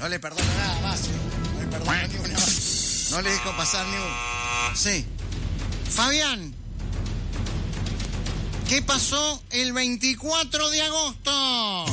No le perdono nada más. No le perdono ni una. No le dejo pasar ni uno. Sí. Fabián, ¿qué pasó el 24 de agosto?